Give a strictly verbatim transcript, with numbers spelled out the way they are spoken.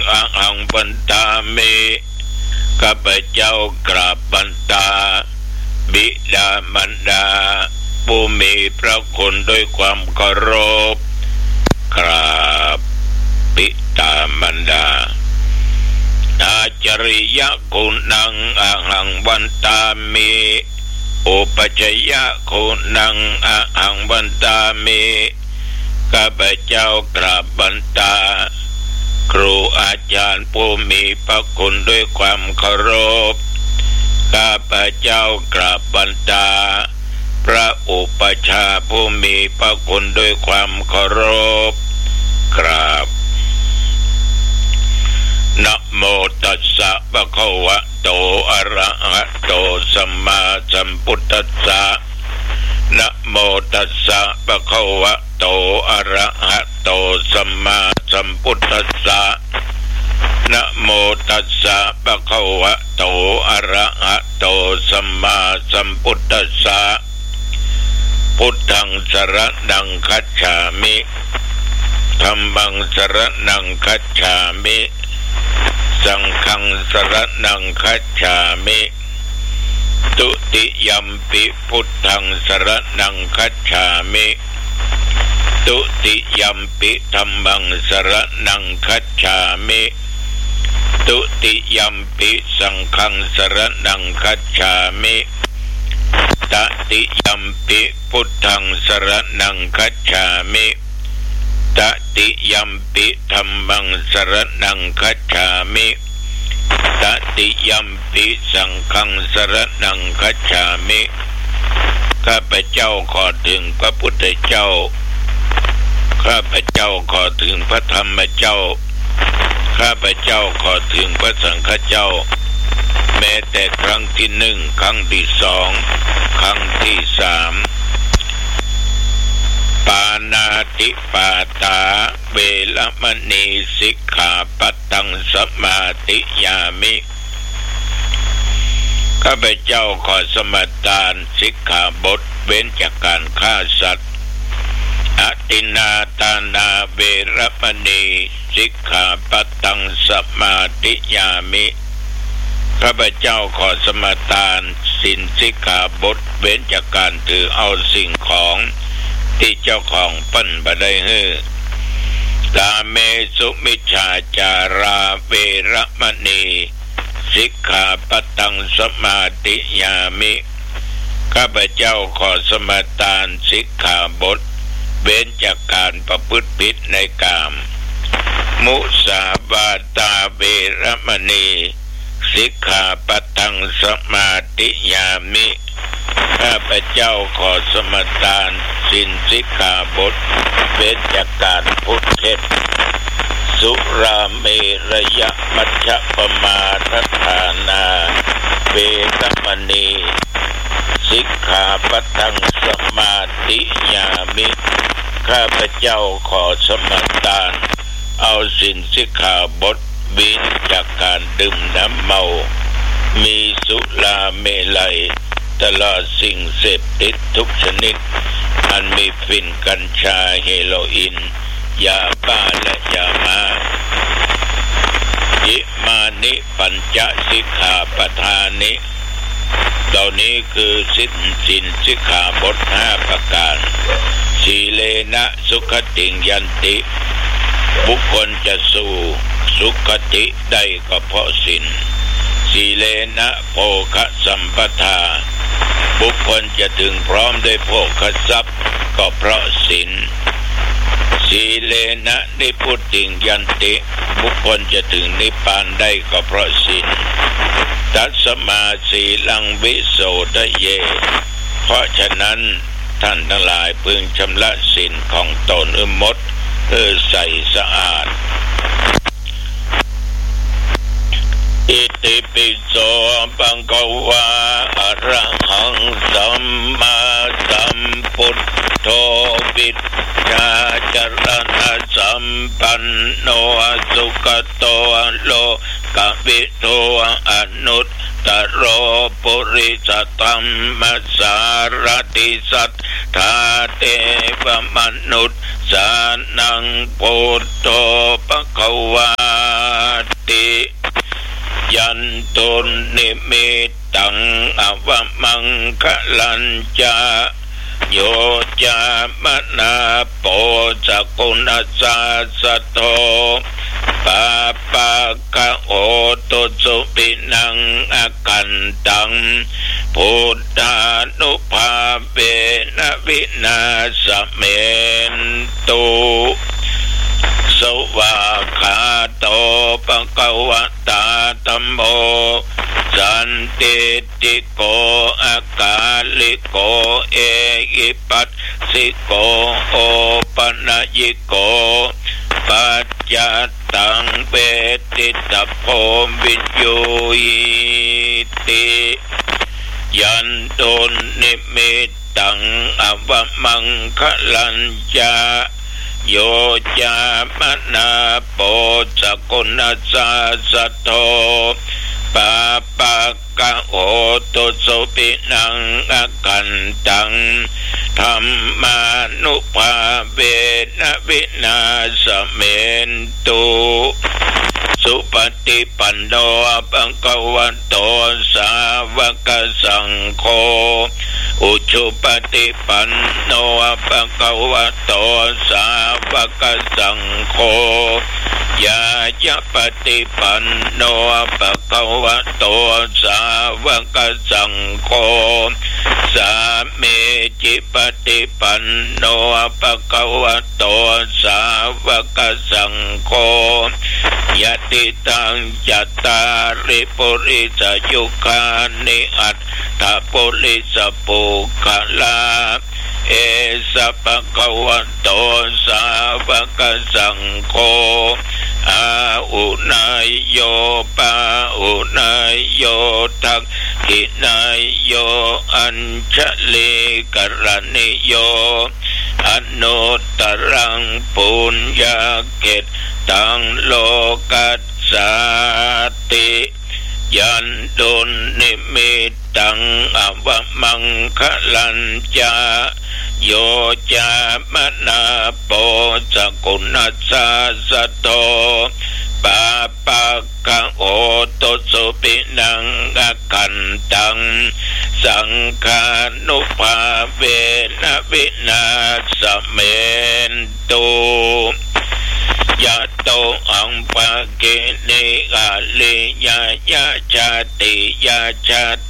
อะหังปันตามิข้าพเจ้ากราบบันตาบิดามารดาผู้มีพระคุณด้วยความเคารพกราบบิดามารดาอาจริยคุณังอะหังวันตามิอุปชัยคุณังอะหังวันตามิข้าพเจ้ากราบบันตาครูอาจารย์ผู้มีพระคุณด้วยความเคารพข้าพเจ้ากราบบันตาพระอุปชาผู้มีพระคุณด้วยความเคารพกราบนะโมตัสสะภะคะวะโตอะระหะโตสัมมาสัมพุทธัสสะนะโมตัสสะภะคะวะโตอะระหะโตสัมมาสัมพุทธัสสะนะโมตัสสะภะคะวะโตอะระหะโตสัมมาสัมพุทธัสสะพุทธังสรณังคัจฉามิธัมมังสรณังคัจฉามิสังฆังสรณังคัจฉามิตุติยัมปิพุทธังสรณังคัจฉามิตุติยัมปิธัมมังสรณังคัจฉามิตุติยัมปิสังฆังสรณังคัจฉามิตติยัมปิพุทธังสรณังคัจฉามิตติยัมปิธัมมังสรณังคัจฉามิตติยัมปิสังฆังสรณังคัจฉามิข้าพเจ้าขอถึงพระพุทธเจ้าข้าพเจ้าขอถึงพระธรรมเจ้าข้าพเจ้าขอถึงพระสังฆเจ้าแม้แต่ครั้งที่หนึ่งครั้งที่สองครั้งที่สามปานาติปาตาเวรมณีสิกขาปัตตังสมาธิยามิข้าพเจ้าขอสมาทานสิกขาบทเว้นจากการฆ่าสัตว์อตินาตานาเวรมณีสิกขาปัตตังสมาธิยามิข้าพเจ้าขอสมาทานศีลสิกขาบทเว้นจากการถือเอาสิ่งของที่เจ้าของปั้นบ่ได้ให้กาเมสุมิจฉาจาราเวรมณีสิกขาปัตตังสมาธิยามิข้าพเจ้าขอสมาทานสิกขาบทเว้นจากการประพฤติผิดในกามมุสาวาทาเวรมณีสิกขาปัตตังสมาธิยามิข้าพเจ้าขอสมาทานศีลสิกขาบทเว้นจากการพูดเท็จสุราเมรยมัชฌปมาทฐานาเวรมณีสิกขาปัตตังสมาธิยามิข้าพเจ้าขอสมาทานเอาศีลสิกขาบทเว้นจากการดื่มน้ำเมามีสุราเมลัยตลอดสิ่งเสพติดทุกชนิดอันมีฝิ่นกัญชาเฮโรอีนยาบ้าและยามายิมานิปัญจสิกขาปทานิเหล่านี้คือสิ้นสินสิกขาบทห้าประการสีเลนะสุขติงยันติบุคคลจะสู่สุขติได้ก็เพราะศีลสีเลนะโภคสัมปทาบุคคลจะถึงพร้อมด้วยโภคทรัพย์ก็เพราะศีลสีเลนะนิพุตติงยันติบุคคลจะถึงนิพพานได้ก็เพราะศีลตัสมาสีลังวิโสทะเยเพราะฉะนั้นท่านทั้งหลายพึงชำระศีลของตนให้หมดเพื่อใสสะอาดอิติปิโสปังกวาอะระหังสัมมาสัมพุทโธวิชชาจรณะสัมปันโนสุขโตโลกวิโตอนุตตโรปุริสตัมมัสสารติสัทธาเทวมนุษย์สานังพุทโธภควานตุนิมิตตังอวมังคะลัญจาโยจามนาโปจักุณาสาสโตปาปะกะโอตุสุปินังอกันตังพุทธานุภาเวนะวินาศเมนตุสวากขาโตปะกวตาธัมโมสันติติโกอากาลิโกเอหิปัสสิโกโอปนัญญิโกปัจจัตตังเปติตะโพวิญโยหิติยันตุนิมิตตังอวมังคะลัญจาโยจามนาโปจักุณาสาสโตปาปะกะโอตุสุปินังอกันตังธัมมานุภาเวนะวินาศเมนตุสุปฏิปันโนภะคะวะโตสาวกสังโฆอุชุปฏิปันโนภะคะวะโตสาวกสังโฆยายะปฏิปันโนภะคะวะโตสาวกสังโฆสามีจิปฏิปันโนภะคะวะโตสาวกสังโฆยะติตังจัตตาริปุริสยุคานิอัตถปุริสปุคลาเอสะภะคะวะโตสาวกสังโฆอาอุนายโยปาอุนายโยทักขินายโยอัญชลีกรณิโยอนุตตรังปุญญาเกตตังโลกัสสาติยันตุนิมิตตังอวมังคะลัญจาโยจามนาโปจักุณาสาสโตปาปะกะโอตุสุปินังอกันตังสังฆานุภาเวนะวินาศเมนตุยะโตอังปะเกเนกาลิยะยะชาติยะชา